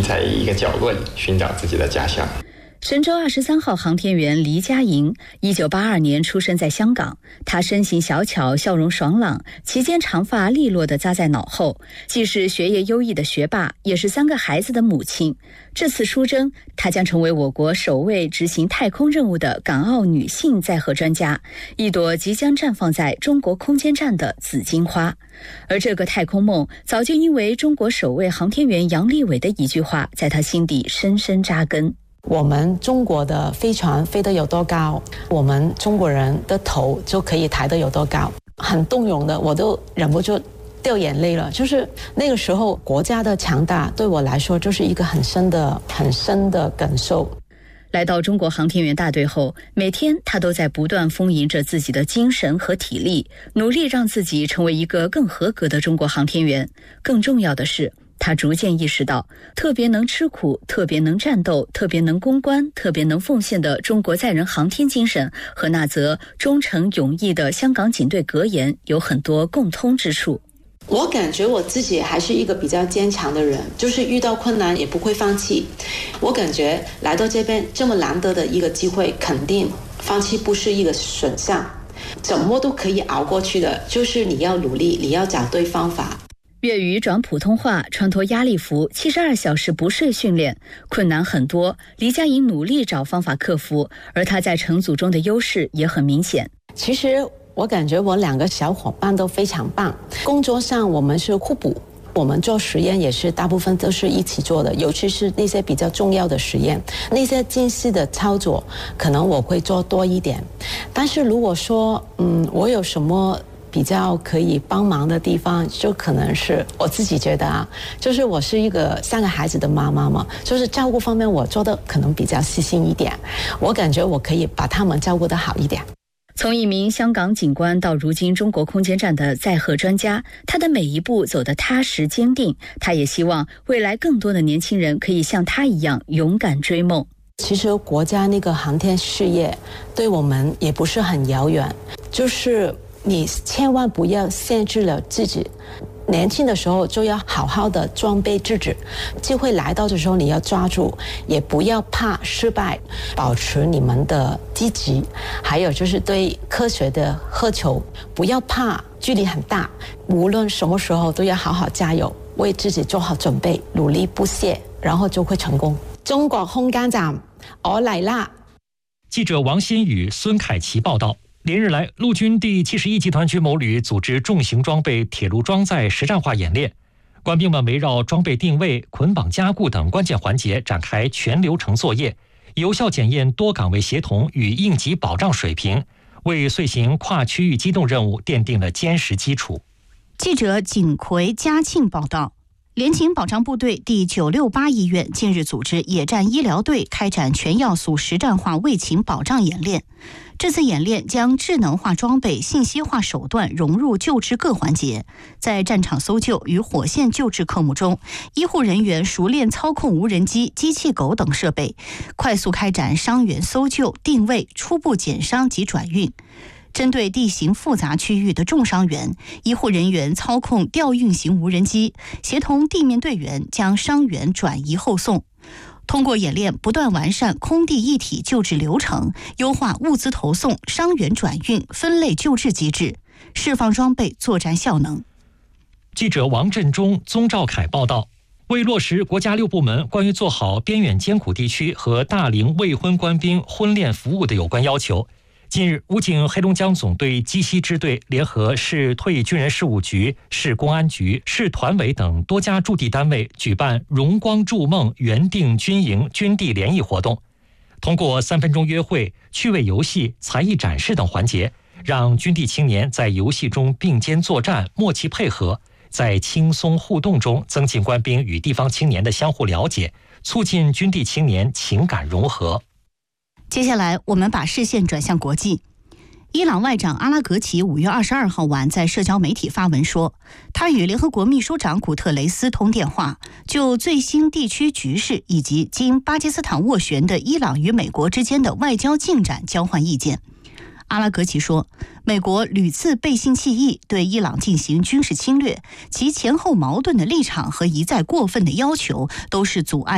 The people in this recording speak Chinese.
在一个角落里寻找自己的家乡。 神舟23号航天员黎佳莹1982年出生在香港，她身形小巧，笑容爽朗，齐肩长发利落地扎在脑后，既是学业优异的学霸，也是3个孩子的母亲。这次出征，她将成为我国首位执行太空任务的港澳女性载荷专家，一朵即将绽放在中国空间站的紫荆花。而这个太空梦，早就因为中国首位航天员杨利伟的一句话，在她心底深深扎根。 我们中国的飞船飞得有多高，我们中国人的头就可以抬得有多高，很动容的，我都忍不住掉眼泪了。就是那个时候国家的强大对我来说就是一个很深的感受。 来到中国航天员大队后，每天他都在不断丰盈着自己的精神和体力，努力让自己成为一个更合格的中国航天员。更重要的是，他逐渐意识到，特别能吃苦、特别能战斗、特别能攻关、特别能奉献的中国载人航天精神和那则忠诚勇毅的香港警队格言有很多共通之处。 我感觉我自己还是一个比较坚强的人，就是遇到困难也不会放弃。我感觉来到这边这么难得的一个机会，肯定放弃不是一个选项，怎么都可以熬过去的，就是你要努力，你要找对方法。 粤语转普通话，穿脱压力服，72小时不睡训练，困难很多，黎佳莹努力找方法克服，而她在成组中的优势也很明显。 其实我感觉我2个小伙伴都非常棒，工作上我们是互补，我们做实验也是大部分都是一起做的，尤其是那些比较重要的实验，那些精细的操作可能我会做多一点。但是如果说我有什么比较可以帮忙的地方，就可能是我自己觉得就是我是一个3个孩子的妈妈嘛，就是照顾方面我做的可能比较细心一点，我感觉我可以把他们照顾得好一点。 从一名香港警官到如今中国空间站的载荷专家，他的每一步走得踏实坚定。他也希望未来更多的年轻人可以像他一样勇敢追梦。 其实国家那个航天事业对我们也不是很遥远，就是你千万不要限制了自己，年轻的时候就要好好的装备自己，机会来到的时候你要抓住，也不要怕失败，保持你们的积极，还有就是对科学的渴求，不要怕距离很大，无论什么时候都要好好加油，为自己做好准备，努力不懈，然后就会成功。中国空间站，我嚟啦！ 记者王新宇、孙凯琪报道。连日来，陆军第71集团军某旅组织重型装备铁路装载实战化演练，官兵们围绕装备定位、捆绑加固等关键环节展开全流程作业，有效检验多岗位协同与应急保障水平，为遂行跨区域机动任务奠定了坚实基础。 记者景奎、嘉庆报道。联勤保障部队第968医院近日组织野战医疗队开展全要素实战化卫勤保障演练。这次演练将智能化装备、信息化手段融入救治各环节，在战场搜救与火线救治科目中，医护人员熟练操控无人机、机器狗等设备，快速开展伤员搜救、定位、初步减伤及转运。针对地形复杂区域的重伤员，医护人员操控调运型无人机，协同地面队员将伤员转移后送。通过演练，不断完善空地一体救治流程，优化物资投送、伤员转运、分类救治机制，释放装备作战效能。 记者王振中、宗兆凯报道。为落实国家6部门关于做好边远艰苦地区和大龄未婚官兵婚恋服务的有关要求，近日，武警黑龙江总队鸡西支队联合市退役军人事务局、市公安局、市团委等多家驻地单位举办荣光筑梦原定军营军地联谊活动，通过3分钟约会、趣味游戏、才艺展示等环节，让军地青年在游戏中并肩作战、默契配合，在轻松互动中增进官兵与地方青年的相互了解，促进军地青年情感融合。 接下来我们把视线转向国际。伊朗外长阿拉格齐5月22号晚在社交媒体发文说，他与联合国秘书长古特雷斯通电话，就最新地区局势以及经巴基斯坦斡旋的伊朗与美国之间的外交进展交换意见。阿拉格齐说，美国屡次背信弃义，对伊朗进行军事侵略，其前后矛盾的立场和一再过分的要求都是阻碍